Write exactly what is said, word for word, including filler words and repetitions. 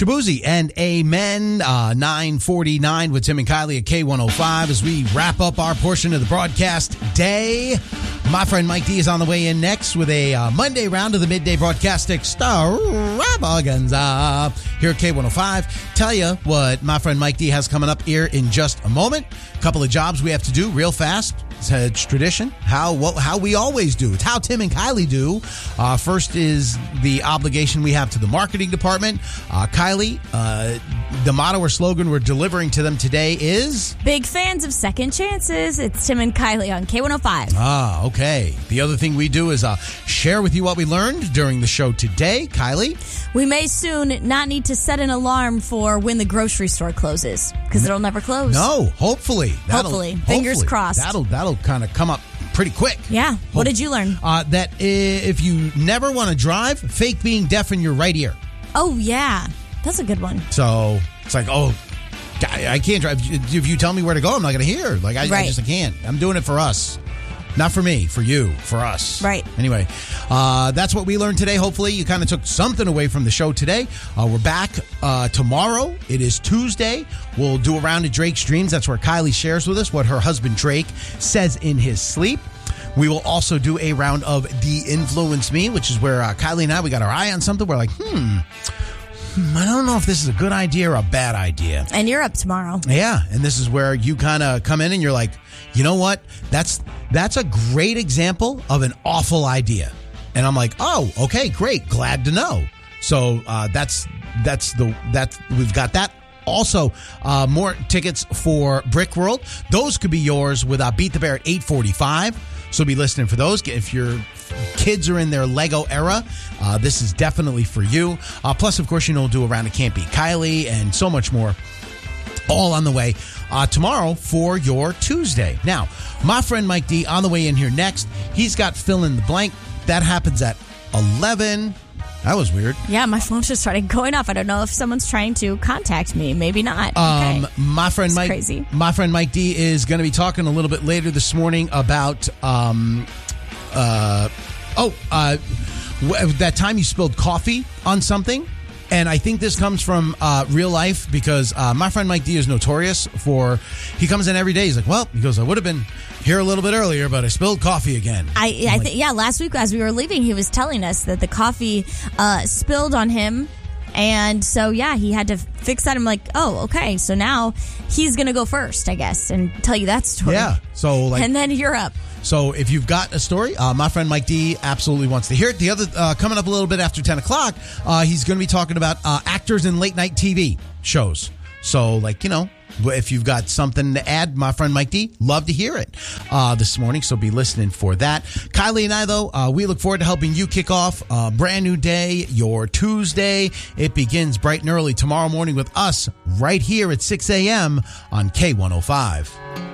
Shabuzi and Amen, uh, nine forty-nine with Tim and Kylie at K one oh five as we wrap up our portion of the broadcast day. My friend Mike D is on the way in next with a uh, Monday round of the midday broadcast extravaganza here at K one oh five. Tell you what my friend Mike D has coming up here in just a moment. A couple of jobs we have to do real fast. It's tradition, how what, how we always do. It's how Tim and Kylie do. Uh, first is the obligation we have to the marketing department. Uh, Kylie, uh, the motto or slogan we're delivering to them today is? Big fans of second chances. It's Tim and Kylie on K one oh five. Ah, okay. The other thing we do is uh, share with you what we learned during the show today. Kylie? We may soon not need to set an alarm for when the grocery store closes, because it'll never close. No, hopefully. That'll, hopefully. Fingers hopefully. crossed. That'll, that'll kind of come up pretty quick. Yeah. Hope. What did you learn? Uh, that if you never want to drive, fake being deaf in your right ear. Oh, yeah. That's a good one. So it's like, oh, I, I can't drive. If you tell me where to go, I'm not going to hear. Like, I, right. I just I can't. I'm doing it for us. Not for me, for you, for us. Right. Anyway, uh, that's what we learned today. Hopefully you kind of took something away from the show today. Uh, we're back uh, tomorrow. It is Tuesday. We'll do a round of Drake's Dreams. That's where Kylie shares with us what her husband Drake says in his sleep. We will also do a round of De-Influence Me, which is where uh, Kylie and I, we got our eye on something. We're like, hmm, I don't know if this is a good idea or a bad idea. And you're up tomorrow. Yeah, and this is where you kind of come in and you're like, you know what? That's that's a great example of an awful idea. And I'm like, oh, okay, great, glad to know. So uh, that's that's the that we've got that. Also, uh, more tickets for Brick World. Those could be yours with uh, Beat the Bear at eight forty-five. So be listening for those. If your kids are in their Lego era, uh, this is definitely for you. Uh, plus, of course, you know, we'll do a round of Can't Beat Kylie and so much more. All on the way uh, tomorrow for your Tuesday. Now, my friend Mike D on the way in here next. He's got fill in the blank. That happens at eleven. That was weird. Yeah, my phone just started going off. I don't know if someone's trying to contact me. Maybe not. Um, okay. My friend It's Mike. crazy. My friend Mike D is going to be talking a little bit later this morning about um, uh, oh uh, w- that time you spilled coffee on something. And I think this comes from uh, real life because uh, my friend Mike D is notorious for, he comes in every day. He's like, well, he goes, I would have been here a little bit earlier, but I spilled coffee again. I, I like, think, yeah, last week as we were leaving, he was telling us that the coffee uh, spilled on him. And so, yeah, he had to fix that. I'm like, oh, okay. So now he's going to go first, I guess, and tell you that story. Yeah. So like, and then you're up. So if you've got a story, uh, my friend Mike D absolutely wants to hear it. The other, uh, coming up a little bit after ten o'clock, uh, he's going to be talking about uh, actors in late night T V shows. So like, you know, if you've got something to add, my friend Mike D, love to hear it uh, this morning. So be listening for that. Kylie and I, though, uh, we look forward to helping you kick off a brand new day, your Tuesday. It begins bright and early tomorrow morning with us right here at six a.m. on K one oh five.